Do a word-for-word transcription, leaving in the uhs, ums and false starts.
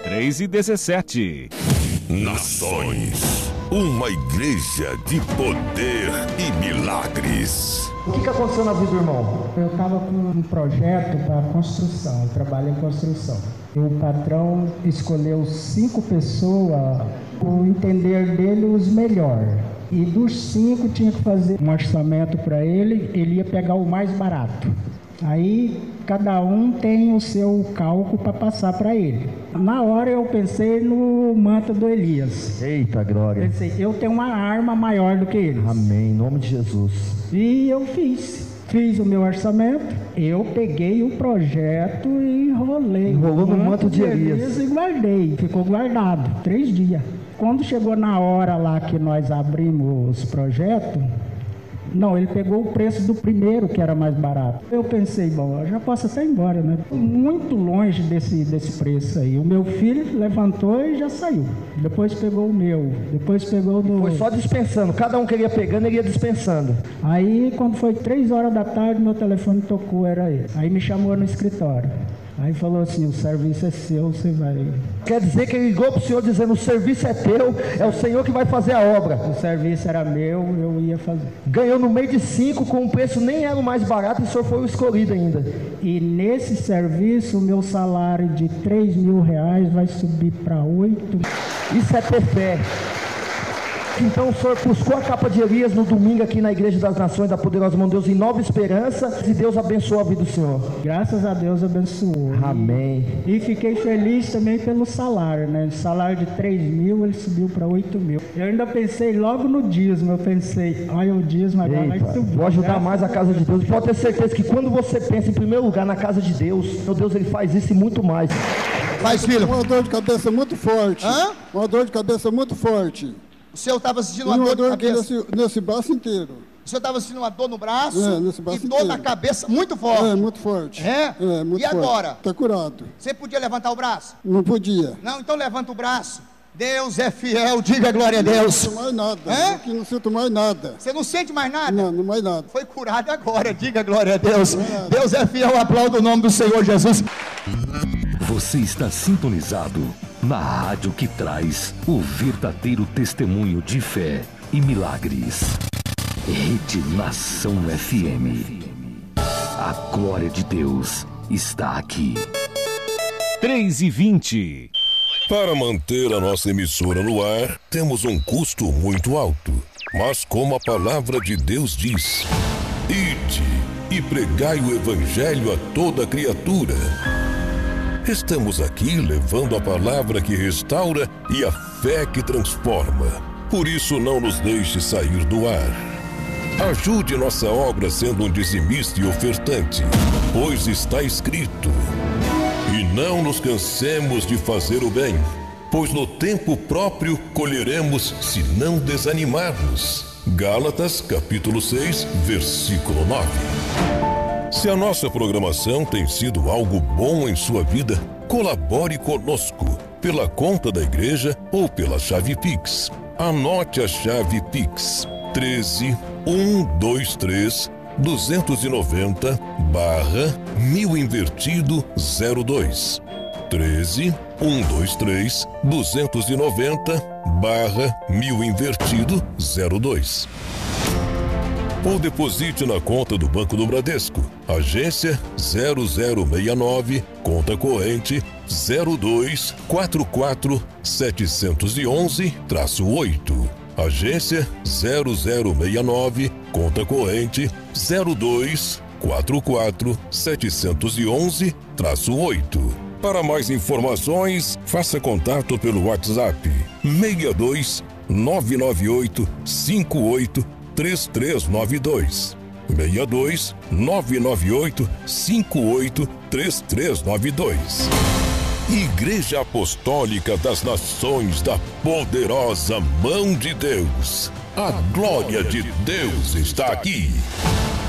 três e dezessete. Nações, uma igreja de poder e milagres. O que, que aconteceu na vida do irmão? Eu estava com um projeto para construção, eu trabalho em construção. E o patrão escolheu cinco pessoas, o entender dele, os melhores. E dos cinco tinha que fazer um orçamento para ele, ele ia pegar o mais barato. Aí cada um tem o seu cálculo para passar para ele. Na hora eu pensei no manto do Elias. Eita glória. Pensei, eu tenho uma arma maior do que ele. Amém, em nome de Jesus. E eu fiz. Fiz o meu orçamento, eu peguei o projeto e enrolei. Enrolou no manto de Elias. E guardei. Ficou guardado três dias. Quando chegou na hora lá que nós abrimos os projetos, não, ele pegou o preço do primeiro, que era mais barato. Eu pensei, bom, eu já posso até ir embora, né? Muito longe desse, desse preço aí. O meu filho levantou e já saiu. Depois pegou o meu, depois pegou o do... Foi só dispensando, cada um que ele ia pegando, ele ia dispensando. Aí, quando foi três horas da tarde, meu telefone tocou, era ele. Aí me chamou no escritório. Aí falou assim, o serviço é seu, você vai... Quer dizer que ele ligou para o senhor dizendo, o serviço é teu, é o senhor que vai fazer a obra. O serviço era meu, eu ia fazer. Ganhou no meio de cinco, com o preço nem era o mais barato, e o senhor foi o escolhido ainda. E nesse serviço, o meu salário de três mil reais vai subir para oito. Isso é ter fé. Então o senhor buscou a capa de Elias no domingo aqui na Igreja das Nações da Poderosa Mão de Deus em Nova Esperança, e Deus abençoou a vida do senhor. Graças a Deus abençoou. Amém. E, e fiquei feliz também pelo salário, né? O salário de três mil, ele subiu para oito mil. Eu ainda pensei logo no dízimo, eu pensei, olha o dízimo agora vai subir. Vou ajudar mais a casa de Deus. Pode ter certeza que quando você pensa em primeiro lugar na casa de Deus, meu Deus, ele faz isso e muito mais. Vai, filho. Uma dor de cabeça muito forte. Hã? Uma dor de cabeça muito forte. O senhor estava sentindo E uma, uma dor de dor cabeça? nesse, nesse braço inteiro. O senhor estava sentindo uma dor no braço? É, nesse braço e dor inteiro. na cabeça muito forte? É, muito forte. É? É, muito e forte. agora? Está curado. Você podia levantar o braço? Não podia. Não, então levanta o braço. Deus é fiel, diga glória a Deus. Não sinto mais nada. É? Aqui não sinto mais nada. Você não sente mais nada? Não, não mais nada. Foi curado agora, diga glória a Deus. É. Deus é fiel, aplauda o nome do Senhor Jesus. Você está sintonizado na rádio que traz o verdadeiro testemunho de fé e milagres. Rede Nação F M. A glória de Deus está aqui. três e vinte. Para manter a nossa emissora no ar, temos um custo muito alto. Mas como a palavra de Deus diz, ide e pregai o evangelho a toda criatura. Estamos aqui levando a palavra que restaura e a fé que transforma. Por isso não nos deixe sair do ar. Ajude nossa obra sendo um dizimista e ofertante, pois está escrito: e não nos cansemos de fazer o bem, pois no tempo próprio colheremos se não desanimarmos. Gálatas capítulo seis, versículo nove. Se a nossa programação tem sido algo bom em sua vida, colabore conosco pela conta da igreja ou pela chave Pix. Anote a chave Pix: treze, cento e vinte e três, duzentos e noventa, barra mil invertido zero dois. treze, cento e vinte e três, duzentos e noventa, barra mil invertido zero dois. Ou deposite na conta do Banco do Bradesco, agência zero zero seis nove, conta corrente zero dois quatro quatro sete um um oito. Agência zero zero seis nove, conta corrente zero dois quatro quatro sete um um oito. Para mais informações, faça contato pelo WhatsApp seis dois nove nove oito cinco oito três três nove dois. seis dois nove nove oito cinco oito três três nove dois. Igreja Apostólica das Nações da Poderosa Mão de Deus. A glória de Deus está aqui.